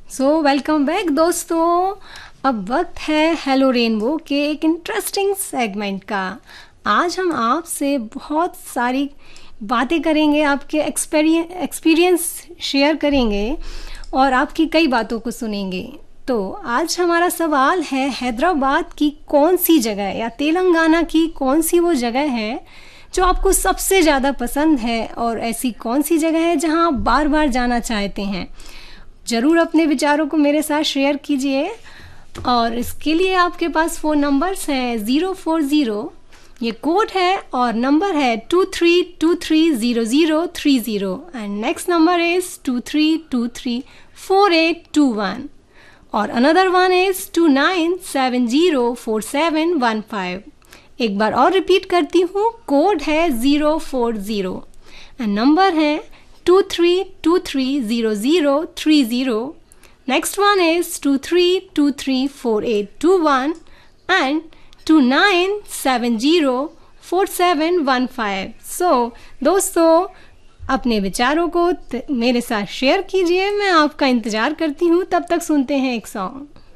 So welcome back दोस्तों। अब वक्त है हेलो रेनबो के एक इंटरेस्टिंग सेगमेंट का। आज हम आपसे बहुत सारी बातें करेंगे, आपके एक्सपीरियंस शेयर करेंगे और आपकी कई बातों को सुनेंगे। तो आज हमारा सवाल है, हैदराबाद की कौन सी जगह या तेलंगाना की कौन सी वो जगह है जो आपको सबसे ज़्यादा पसंद है, और ऐसी कौन सी जगह है जहां आप बार बार जाना चाहते हैं। ज़रूर अपने विचारों को मेरे साथ शेयर कीजिए और इसके लिए आपके पास फ़ोन नंबर्स हैं 040, ये कोड है, और नंबर है 23230030 एंड नेक्स्ट नंबर इज़ 23234821 और अनदर वन इज़ 29704715। एक बार और रिपीट करती हूँ, कोड है 040 एंड नंबर है 23230030. Next one is 23234821 and 29704715. So दोस्तों, अपने विचारों को मेरे साथ शेयर कीजिए। मैं आपका इंतज़ार करती हूँ। तब तक सुनते हैं एक सॉन्ग।